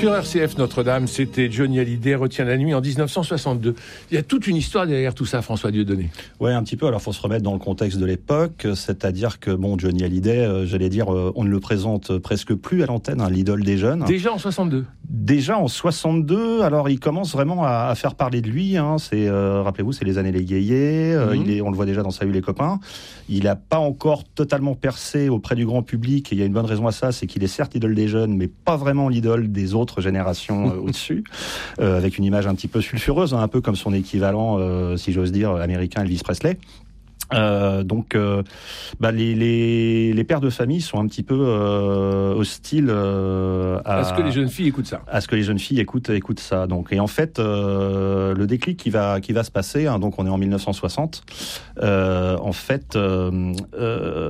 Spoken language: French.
Sur RCF Notre-Dame, c'était Johnny Hallyday, Retiens la nuit en 1962. Il y a toute une histoire derrière tout ça, François Dieudonné. Ouais, un petit peu. Alors, faut se remettre dans le contexte de l'époque, c'est-à-dire que Johnny Hallyday, on ne le présente presque plus à l'antenne, l'idole des jeunes. Déjà en 62. Déjà en 62. Alors, il commence vraiment à faire parler de lui. Rappelez-vous, c'est les années les Gaillets. On le voit déjà dans Salut les copains. Il n'a pas encore totalement percé auprès du grand public. Et il y a une bonne raison à ça, c'est qu'il est certes l'idole des jeunes, mais pas vraiment l'idole des autres générations au-dessus, avec une image un petit peu sulfureuse, un peu comme son équivalent, si j'ose dire, américain, Elvis Presley. Les pères de famille sont un petit peu hostiles à ce que les jeunes filles écoutent ça. À ce que les jeunes filles écoutent ça. Donc, et en fait, le déclic qui va se passer, donc on est en 1960.